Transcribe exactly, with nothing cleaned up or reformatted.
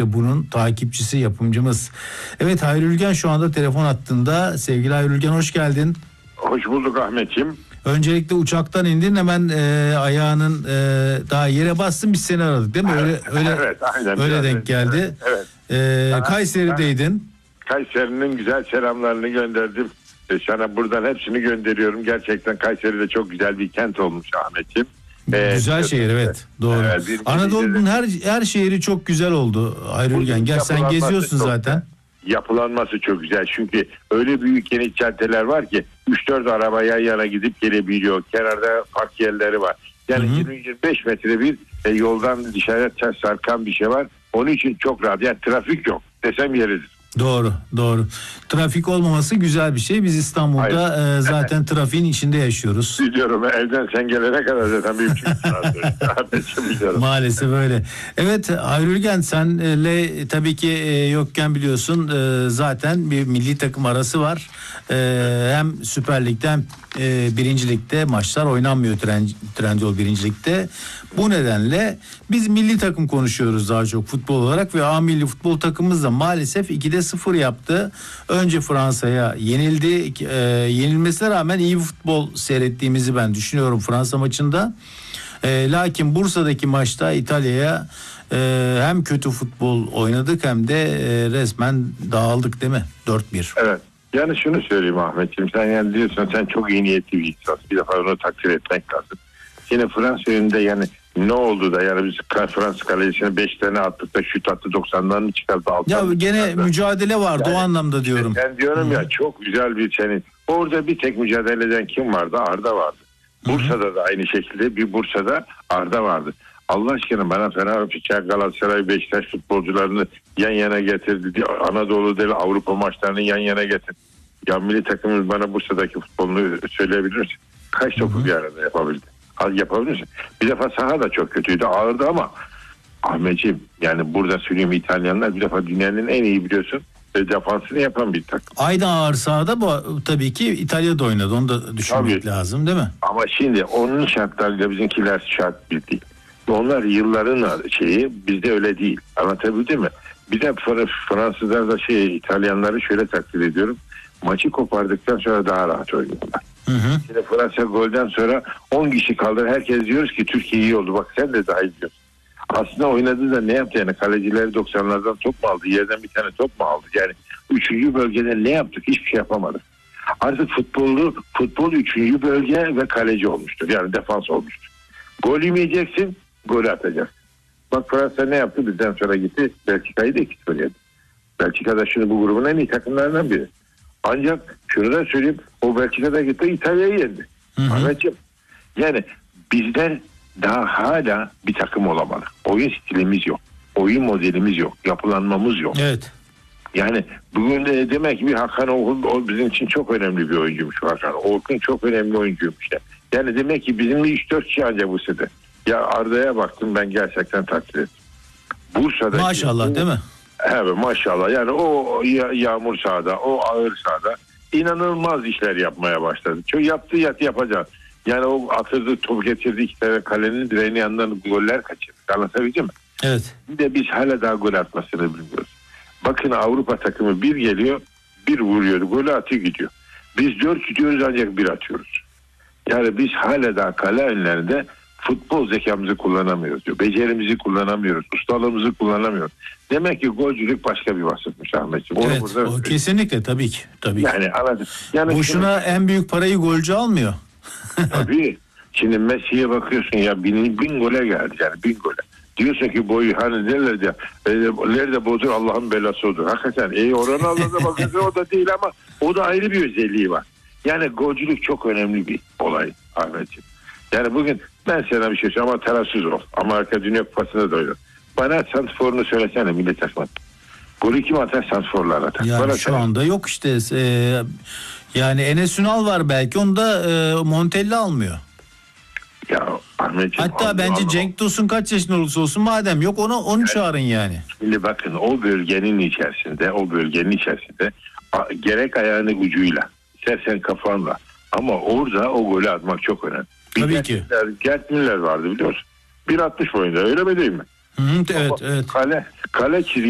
işte bunun takipçisi, yapımcımız. Evet, Hayri Ülgen şu anda telefon hattında. Sevgili Hayri Ülgen, hoş geldin. Hoş bulduk Ahmetciğim. Öncelikle uçaktan indin, hemen e, ayağının e, daha yere bastın, biz seni aradık değil mi? Öyle öyle evet, aynen, öyle denk geldi. Evet. E, Sana, Kayseri'deydin. Kayseri'nin güzel selamlarını gönderdim. E, sana buradan hepsini gönderiyorum. Gerçekten Kayseri de çok güzel bir kent olmuş Ahmetciğim. Ee, güzel şehir, evet, doğru. Evet, Anadolu'nun her her şehri çok güzel oldu Hayri Ülgen. Gel, sen geziyorsun zaten. Yapılanması çok güzel çünkü öyle büyük geniş caddeler var ki üç dört araba yan yana gidip gelebiliyor. Kenarda park yerleri var. Yani yirmi yirmi beş metre bir e, yoldan dışarıya sarkan bir şey var. Onun için çok rahat. Yani trafik yok desem yeridir. Doğru, doğru. Trafik olmaması güzel bir şey. Biz İstanbul'da e, zaten trafiğin içinde yaşıyoruz. Biliyorum, evden sen gelene kadar zaten bir buçuk saat. Maalesef öyle. Evet Hayri Ülgen, senle tabii ki e, yokken biliyorsun e, zaten bir milli takım arası var. E, hem Süper Lig'de hem e, Birinci Lig'de maçlar oynanmıyor, Tren, Trendyol Birinci Lig'de. Bu nedenle biz milli takım konuşuyoruz daha çok futbol olarak ve A milli futbol takımımız da maalesef ikide sıfır yaptı. Önce Fransa'ya yenildi. E, yenilmesine rağmen iyi bir futbol seyrettiğimizi ben düşünüyorum Fransa maçında. E, lakin Bursa'daki maçta İtalya'ya e, hem kötü futbol oynadık hem de e, resmen dağıldık değil mi? dört bir. Evet. Yani şunu söyleyeyim Ahmetciğim, sen yani diyorsun sen çok iyi niyetli bir insan. Bir defa onu takdir etmek lazım. Yine Fransa önünde yani ne oldu da yani biz Fransa kalecisine beş tane attık da şut attı doksandan mı çıkardı? Ya gene çıkardı. Mücadele vardı yani, o anlamda diyorum. Ben diyorum Hı-hı. ya çok güzel bir senin. Orada bir tek mücadele eden kim vardı? Arda vardı. Bursa'da Hı-hı. da aynı şekilde bir Bursa'da Arda vardı. Allah aşkına bana Fenerbahçe, Galatasaray, Beşiktaş futbolcularını yan yana getirdi. Anadolu'da Avrupa maçlarını yan yana getirdi. Ya milli takımımız bana Bursa'daki futbolunu söyleyebilir misin? Kaç topu bir arada yapabildi? Az yapabilir misin? Bir defa saha da çok kötüydü, ağırdı ama Ahmetciğim yani burada söyleyeyim, İtalyanlar bir defa dünyanın en iyi biliyorsun defansını yapan bir takım. Aynı ağır sahada bu tabii ki İtalya'da oynadı, onu da düşünmek tabii. lazım değil mi? Ama şimdi onun şartlarıyla bizimkiler şart bir değil. Onlar yılların şeyi, bizde öyle değil. Anlatabildim mi? Bir de Fransızlar da şey, İtalyanları şöyle takdir ediyorum. Maçı kopardıktan sonra daha rahat oynuyorlar. Hı hı. Şimdi Fransa golden sonra on kişi kaldı. Herkes diyoruz ki Türkiye iyi oldu. Bak sen de daha iyi diyorsun. Aslında oynadı da ne yaptı yani? Kalecileri doksanlardan top mu aldı? Yerden bir tane top mu aldı? Yani üçüncü bölgede ne yaptık? Hiçbir şey yapamadık. Artık futbolu, futbol üçüncü bölge ve kaleci olmuştur. Yani defans olmuştur. Gol yemeyeceksin, gol atacaksın. Bak Fransa ne yaptı? Bizden sonra gitti. Belçika'yı da iki sıfır yedi. Belçika'da şimdi bu grubun en iyi takımlarından biri. Ancak şunu da söyleyeyim, o Belçika'da gitti İtalya'yı yendi. Ahmetciğim, yani bizler daha hala bir takım olamadık. Oyun stilimiz yok. Oyun modelimiz yok. Yapılanmamız yok. Evet. Yani bugün de demek ki bir Hakan Orkun, o bizim için çok önemli bir oyuncuymuş Hakan. Orkun çok önemli oyuncuymuş. Yani demek ki bizim üç dört kişi ancak bu sene. Ya Arda'ya baktım, ben gerçekten takdir ettim. Bursa'daki... Maşallah değil mi? Evet maşallah, yani o yağmur sahada, o ağır sahada inanılmaz işler yapmaya başladı. Çok yaptı yat yapacak. Yani o atırdı, top getirdi, iki tane kalenin direğinin yanından goller kaçırdı. Anlatabildim mi? Evet. Bir de biz hala daha gol atmasını bilmiyoruz. Bakın Avrupa takımı bir geliyor, bir vuruyor, golü atıyor gidiyor. Biz dört gidiyoruz ancak bir atıyoruz. Yani biz hala daha kale önlerinde futbol zekamızı kullanamıyoruz diyor. Becerimizi kullanamıyoruz. Ustalığımızı kullanamıyoruz. Demek ki golcülük başka bir vasıfmış Ahmetciğim. Evet, burada... o kesinlikle tabii ki. Tabii yani ki. anladım. Yani boşuna şimdi... en büyük parayı golcü almıyor. Tabii. Şimdi Messi'ye bakıyorsun ya, bin, bin gole geldi yani bin gole. Diyorsun ki boyu hani derler ya, nerede bozur Allah'ın belası odur. Hakikaten iyi oranı Allah'da bakıyorsun o da değil ama o da ayrı bir özelliği var. Yani golcülük çok önemli bir olay Ahmetciğim. Yani bugün ben sana bir şey söyleyeyim ama tarafsız ol. Amerika Dünya Kupası'nda da oynar. Bana santrforunu söylesene milli takım. Golü kim atar? Santrforlar atar. Yani Bana şu söyle. anda yok işte. E, yani Enes Ünal var belki. Onu da e, Montella almıyor. Ya Ahmetciğim. Hatta Allah bence Allah. Cenk Tosun kaç yaşında olursa olsun madem yok onu onu yani, çağırın yani. Şimdi bakın o bölgenin içerisinde o bölgenin içerisinde a, gerek ayağını ucuyla istersen kafanla ama orada o golü atmak çok önemli. Tabii bir ki. Gert Müller vardı biliyor musun? bir altmış boyunda öyle mi değil mi? Hı, evet, evet. Kale, kale çizgi